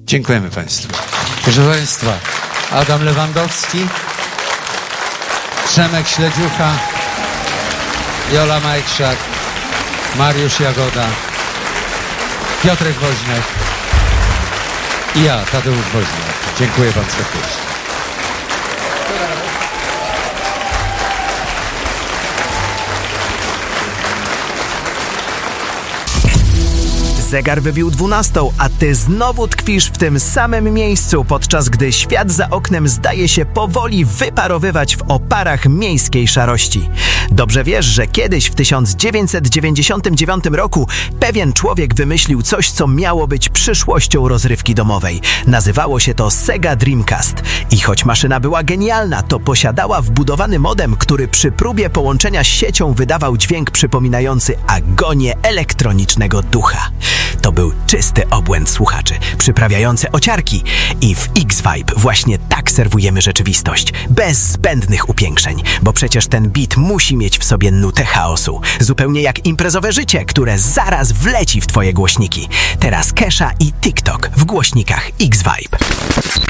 Dziękujemy Państwu. Proszę Państwa, Adam Lewandowski, Przemek Śledziucha, Jola Majkszak, Mariusz Jagoda, Piotrek Woźniak i ja, Tadeusz Woźniak. Dziękuję bardzo serdecznie. Zegar wybił 12, a ty znowu tkwisz w tym samym miejscu, podczas gdy świat za oknem zdaje się powoli wyparowywać w oparach miejskiej szarości. Dobrze wiesz, że kiedyś w 1999 roku pewien człowiek wymyślił coś, co miało być przyszłością rozrywki domowej. Nazywało się to Sega Dreamcast. I choć maszyna była genialna, to posiadała wbudowany modem, który przy próbie połączenia z siecią wydawał dźwięk przypominający agonię elektronicznego ducha. To był czysty obłęd słuchaczy, przyprawiający ociarki. I w X-Vibe właśnie tak serwujemy rzeczywistość, bez zbędnych upiększeń, bo przecież ten beat musi mieć w sobie nutę chaosu. Zupełnie jak imprezowe życie, które zaraz wleci w twoje głośniki. Teraz Kesha i TikTok w głośnikach X-Vibe.